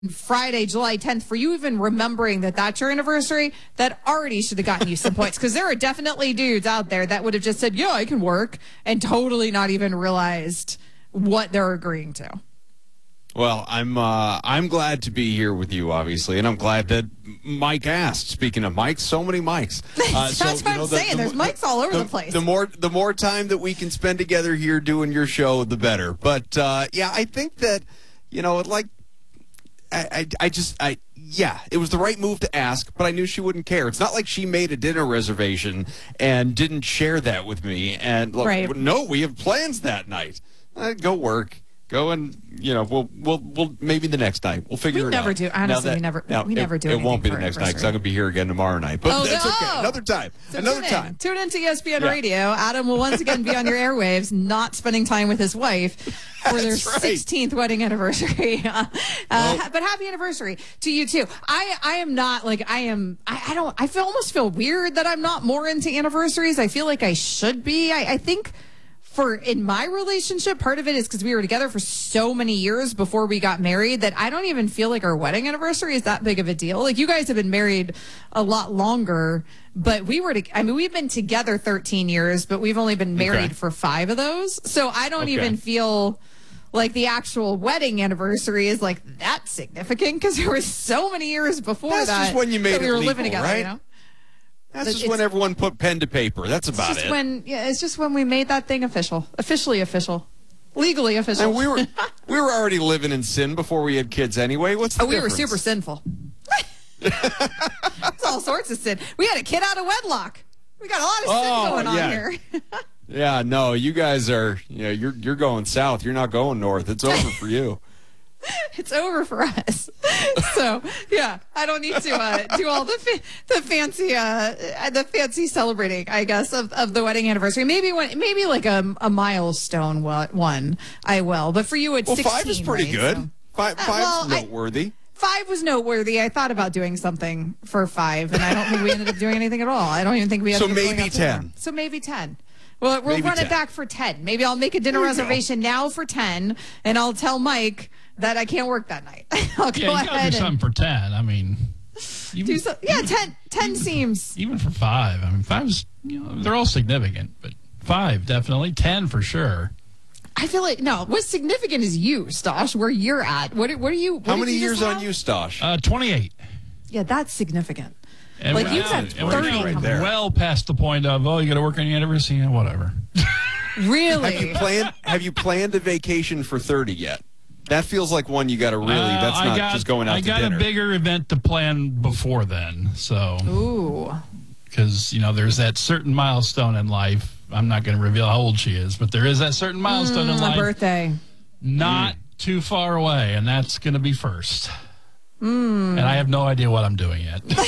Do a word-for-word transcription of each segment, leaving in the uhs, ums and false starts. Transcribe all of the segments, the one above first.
Friday, July tenth, for you even remembering that that's your anniversary, that already should have gotten you some points, because there are definitely dudes out there that would have just said, yeah, I can work, and totally not even realized what they're agreeing to. Well, I'm uh, I'm glad to be here with you, obviously, and I'm glad that Mike asked. Speaking of Mike, so many mics. Uh, that's so, what I'm know, the, saying. The, There's the, mics all over the, the place. The more the more time that we can spend together here doing your show, the better. But uh, yeah, I think that you know, like. I, I, I just, I, yeah, it was the right move to ask, but I knew she wouldn't care. It's not like she made a dinner reservation and didn't share that with me. And look, right. no, we have plans that night. Uh, go work. Go and, you know, we'll, we'll, we'll maybe the next night. We'll figure we it never out. Do. Honestly, that, we never, now, we never it, do It won't be the for next night because I'm going to be here again tomorrow night. But oh, that's no. okay. Another time. So Another tune time. In. Tune in to E S P N yeah. Radio. Adam will once again be on your airwaves, not spending time with his wife for their right. sixteenth wedding anniversary. uh, well, uh, but happy anniversary to you too. I, I am not like I am. I, I don't. I feel almost feel weird that I'm not more into anniversaries. I feel like I should be. I, I think. For in my relationship, part of it is because we were together for so many years before we got married that I don't even feel like our wedding anniversary is that big of a deal. Like you guys have been married a lot longer, but we were, to, I mean, we've been together thirteen years, but we've only been married okay. for five of those. So I don't okay. even feel like the actual wedding anniversary is like that significant because there was so many years before That's that. That's just when you made that we it were legal, living together, right? You know? That's just when everyone put pen to paper. That's about it's just it. When, yeah, it's just when we made that thing official, officially official, legally official. And we were we were already living in sin before we had kids anyway. What's the oh, we difference? were super sinful. It's all sorts of sin. We had a kid out of wedlock. We got a lot of sin oh, going yeah. on here. yeah, no, you guys are. You know, you're you're going south. You're not going north. It's over for you. It's over for us. So yeah, I don't need to uh, do all the fa- the fancy uh, the fancy celebrating, I guess, of, of the wedding anniversary. Maybe when maybe like a, a milestone one, I will. But for you, it's well, sixteen, five is pretty right? good. So, five uh, five's well, noteworthy. I, five was noteworthy. I thought about doing something for five, and I don't think we ended up doing anything at all. I don't even think we. So ended up maybe ten. So maybe ten. Well, we'll maybe run ten. it back for ten. Maybe I'll make a dinner reservation go. now for ten, and I'll tell Mike that I can't work that night. I'll go yeah, you ahead gotta do something for ten. I mean, even, do so, yeah, ten, ten even, seems even for five. I mean, five's you know they're all significant, but five definitely, ten for sure. I feel like no. What's significant is you, Stosh. Where you're at. What? What are you? What How many you years on you, Stosh? Uh, twenty-eight. Yeah, that's significant. And like we're, you've got thirty right coming. there. Well past the point of oh, you got to work on your anniversary, yeah, whatever. Really? Have you planned? Have you planned a vacation for thirty yet? That feels like one you got to really. Uh, that's not got, just going out I to got dinner. a bigger event to plan before then, so. Ooh. Because you know, there's that certain milestone in life. I'm not going to reveal how old she is, but there is that certain milestone mm, in life. A birthday. Not mm. too far away, and that's going to be first. Mm. And I have no idea what I'm doing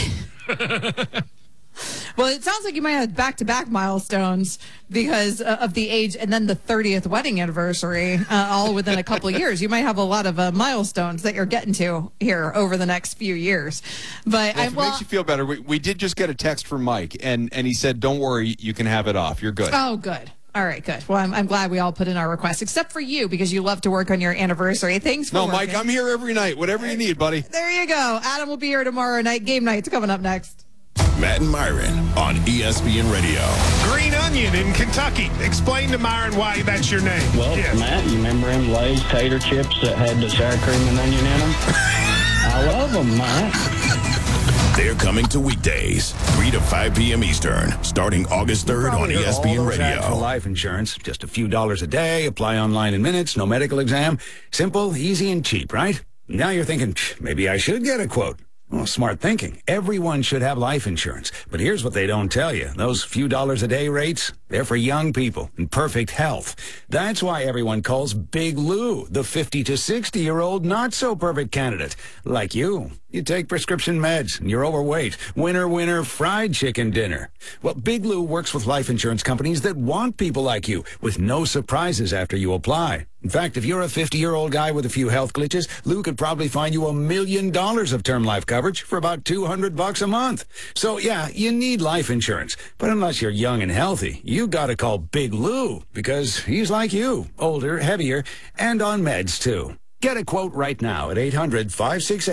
yet. Well, it sounds like you might have back-to-back milestones because uh, of the age and then the thirtieth wedding anniversary uh, all within a couple of years. You might have a lot of uh, milestones that you're getting to here over the next few years. But well, I, if it well, makes you feel better, we, we did just get a text from Mike, and, and he said, don't worry, you can have it off. You're good. Oh, good. All right, good. Well, I'm, I'm glad we all put in our requests, except for you, because you love to work on your anniversary. Thanks for No, working. Mike, I'm here every night. Whatever you need, buddy. There you go. Adam will be here tomorrow night. Game night's coming up next. Matt and Myron on E S P N Radio. Green Onion in Kentucky. Explain to Myron why that's your name. Well, yes. Matt, you remember them Lay's tater chips that had the sour cream and onion in them? I love them, Matt. They're coming to weekdays, three to five p.m. Eastern, starting August third on E S P N Radio. For life insurance, just a few dollars a day, apply online in minutes, no medical exam. Simple, easy, and cheap, right? Now you're thinking, maybe I should get a quote. Well, smart thinking. Everyone should have life insurance. But here's what they don't tell you. Those few dollars a day rates, they're for young people in perfect health. That's why everyone calls Big Lou the fifty to sixty-year-old not-so-perfect candidate. Like you. You take prescription meds, and you're overweight. Winner, winner, fried chicken dinner. Well, Big Lou works with life insurance companies that want people like you, with no surprises after you apply. In fact, if you're a fifty-year-old guy with a few health glitches, Lou could probably find you a million dollars of term life coverage for about two hundred bucks a month. So, yeah, you need life insurance. But unless you're young and healthy, you gotta call Big Lou, because he's like you, older, heavier, and on meds, too. Get a quote right now at eight hundred, five six eight